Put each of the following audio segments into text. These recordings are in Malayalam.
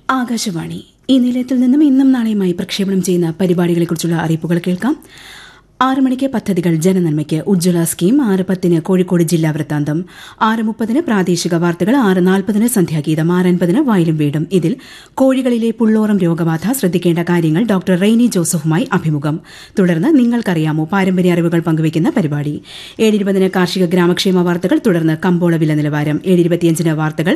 ആകാശവാണി ഈ നിലയത്തിൽ നിന്നും ഇന്നും നാളെയുമായി പ്രക്ഷേപണം ചെയ്യുന്ന പരിപാടികളെക്കുറിച്ചുള്ള അറിയിപ്പുകൾ കേൾക്കാം. 6 മണിക്ക് പദ്ധതികൾ ജനനന്മയ്ക്ക് ഉജ്ജ്വല സ്കീം, 6:10 കോഴിക്കോട് ജില്ലാ വൃത്താന്തം, 6:30 പ്രാദേശിക വാർത്തകൾ, 6:40 സന്ധ്യാഗീതം, 6:50 വയലും വീടും. ഇതിൽ കോഴികളിലെ പുള്ളോറം രോഗബാധ ശ്രദ്ധിക്കേണ്ട കാര്യങ്ങൾ ഡോക്ടർ റെയ്നി ജോസഫുമായി അഭിമുഖം. തുടർന്ന് നിങ്ങൾക്കറിയാമോ പാരമ്പര്യ അറിവുകൾ പങ്കുവയ്ക്കുന്ന പരിപാടി. 7:20 കാർഷിക ഗ്രാമക്ഷേമ വാർത്തകൾ, തുടർന്ന് കമ്പോള വില നിലവാരം. 7:25 വാർത്തകൾ,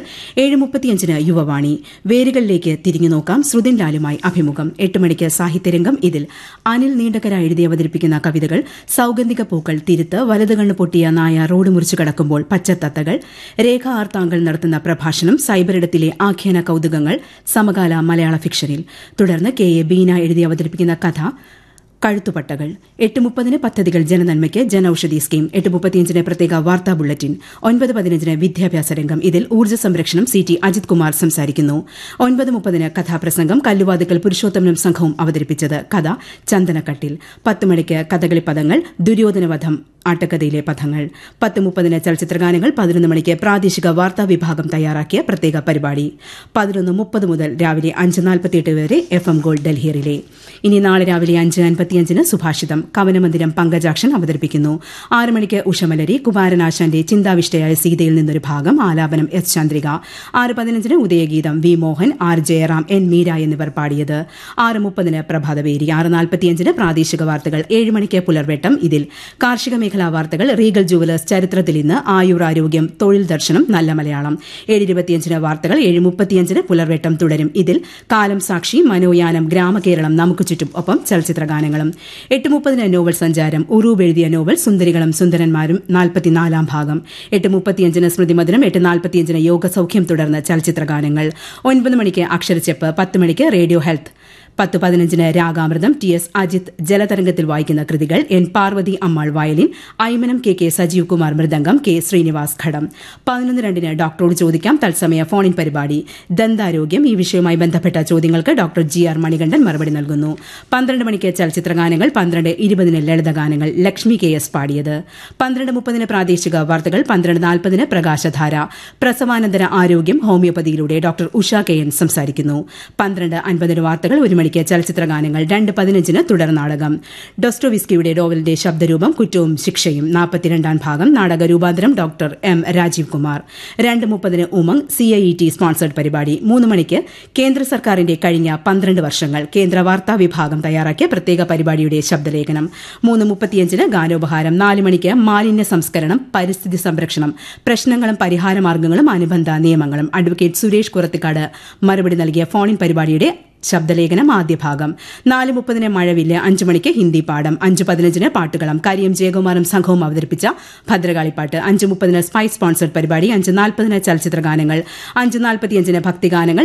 7:35 യുവവാണി. വേരുകളിലേക്ക് തിരിഞ്ഞു നോക്കാം, ശ്രുതിൻ ലാലുമായി അഭിമുഖം. 8 മണിക്ക് സാഹിത്യരംഗം. ഇതിൽ അനിൽ നീണ്ടകര എഴുതി അവതരിപ്പിക്കുന്ന കവിതകൾ, സൌഗന്ധിക പൂക്കൾ, തിരുത്ത്, വലതുകണ്ണ് പൊട്ടിയ നായ റോഡ് മുറിച്ചു കടക്കുമ്പോൾ, പച്ചത്തത്തകൾ, രേഖ ആർത്താങ്കൾ നടത്തുന്ന പ്രഭാഷണം, സൈബറിടത്തിലെ ആഖ്യാന കൌതുകങ്ങൾ, സമകാല മലയാള ഫിക്ഷനിൽ. തുടർന്ന് കെ എ ബീന എഴുതി അവതരിപ്പിക്കുന്ന കഥ കഴുത്തുപട്ടകൾ. 8:30 പദ്ധതികൾ ജനനന്മയ്ക്ക് ജനൌഷധി സ്കീം. 8:35 പ്രത്യേക വാർത്താ ബുള്ളറ്റിൻ. 9:15 വിദ്യാഭ്യാസ രംഗം. ഇതിൽ ഊർജ്ജ സംരക്ഷണം CT അജിത് കുമാർ സംസാരിക്കുന്നു. 9:30 കഥാപ്രസംഗം, കല്ലുവാതുക്കൽ പുരുഷോത്തമനും സംഘവും അവതരിപ്പിച്ചത്. കഥ ചന്ദനക്കട്ടിൽ. 10 മണിക്ക് കഥകളി പദങ്ങൾ, ദുര്യോധനവധം ആട്ടക്കഥയിലെ പദങ്ങൾ. 10:30 ചലച്ചിത്രഗാനങ്ങൾ. 11 മണിക്ക് പ്രാദേശിക വാർത്താ വിഭാഗം തയ്യാറാക്കിയ പ്രത്യേക പരിപാടി. 11:30 മുതൽ രാവിലെ 5:48 വരെ FM ഗോൾഡ് ഡൽഹി റിലേ. ഇനി നാളെ രാവിലെ 5:55 സുഭാഷിതം, കവനമന്ദിരം പങ്കജാക്ഷൻ അവതരിപ്പിക്കുന്നു. 6 മണിക്ക് ഉഷമലരി, കുമാരനാശാന്റെ ചിന്താവിഷ്ടയായ സീതയിൽ നിന്നൊരു ഭാഗം, ആലാപനം S Chandrika. 6:15 ഉദയഗീതം, V Mohan, R Jayaram, N Meera എന്നിവർ പാടിയത്. 6:30 പ്രഭാതവേരി. 6:45 പ്രാദേശിക വാർത്തകൾ. 7 മണിക്ക് പുലർവെട്ടം. ഇതിൽ കാർഷിക മേഖലാ വാർത്തകൾ, റീഗൽ ജുവലേഴ്സ് ചരിത്രത്തിൽ ഇന്ന്, ആയുരാരോഗ്യം, തൊഴിൽ ദർശനം, നല്ല മലയാളം. 7:25 വാർത്തകൾ. 7:35 പുലർവെട്ടം തുടരും. ഇതിൽ കാലം സാക്ഷി, മനോയാനം, ഗ്രാമകേരളം, നമുക്ക് ചുറ്റും, ഒപ്പം ചലച്ചിത്രഗാനങ്ങളും. 8:30 നോവൽ സഞ്ചാരം, ഉറൂബ് എഴുതിയ നോവൽ സുന്ദരികളും സുന്ദരന്മാരും, 44 ഭാഗം. 8:35 സ്മൃതിമധുരം. 8:45 യോഗസൌഖ്യം, തുടർന്ന് ചലച്ചിത്രഗാനങ്ങൾ. 9 മണിക്ക് അക്ഷരച്ചെപ്പ്. 10 മണിക്ക് radio health. 10:15 Ragamritham. TS Ajith ജലതരംഗത്തിൽ വായിക്കുന്ന കൃതികൾ. N Parvathi Ammal violin, Aymanam KK Sajeev Kumar mridangam, K Srinivas ഘടം. 11:02 ഡോക്ടറോട് ചോദിക്കാം തത്സമയ ഫോണിൻ പരിപാടി. ദന്താരോഗ്യം, ഈ വിഷയവുമായി ബന്ധപ്പെട്ട ചോദ്യങ്ങൾക്ക് ഡോക്ടർ GR മണികണ്ഠൻ മറുപടി നൽകുന്നു. 12 മണിക്ക് ചലച്ചിത്രഗാനങ്ങൾ. 12:20 ലളിതഗാനങ്ങൾ, ലക്ഷ്മി KS പാടിയത്. 12:30 പ്രാദേശിക വാർത്തകൾ. 12:40 പ്രകാശധാര, പ്രസവാനന്തര ആരോഗ്യം ഹോമിയോപ്പതിയിലൂടെ ഡോക്ടർ ഉഷ KN സംസാരിക്കുന്നു. 12:50 വാർത്തകൾ. 1 മണിക്ക് ചലച്ചിത്രഗാനങ്ങൾ. 2:15 തുടർ നാടകം, ഡോസ്റ്റോവിസ്കിയുടെ നോവലിന്റെ ശബ്ദരൂപം കുറ്റവും ശിക്ഷയും, 42 ഭാഗം. നാടക രൂപാന്തരം doctor M Rajeev Kumar. 2:30 Umang, CIET sponsored പരിപാടി. 3 മണിക്ക് കേന്ദ്ര സർക്കാരിന്റെ കഴിഞ്ഞ 12 വർഷങ്ങൾ, കേന്ദ്ര വാർത്താ വിഭാഗം തയ്യാറാക്കിയ പ്രത്യേക പരിപാടിയുടെ ശബ്ദലേഖനം. 3:35 ഗാനോപഹാരം. 4 മണിക്ക് മാലിന്യ സംസ്കരണം, പരിസ്ഥിതി സംരക്ഷണം, പ്രശ്നങ്ങളും പരിഹാരമാർഗ്ഗങ്ങളും, അനുബന്ധ നിയമങ്ങളും, അഡ്വക്കേറ്റ് സുരേഷ് കുറത്തിക്കാട് മറുപടി നൽകിയ ഫോണിൻ പരിപാടിയുടെ ശബ്ദലേഖനം ആദ്യ ഭാഗം. 4:30 മഴവില്ല്. 5 മണിക്ക് ഹിന്ദി പാഠം. 5:15 പാട്ടുകളം, കരിയം ജയകുമാറും സംഘവും അവതരിപ്പിച്ച ഭദ്രകാളിപ്പാട്ട്. 5:30 സ്പൈസ് സ്പോൺസർഡ് പരിപാടി. 5:40 ചലച്ചിത്രഗാനങ്ങൾ. 5:45 ഭക്തിഗാനങ്ങൾ.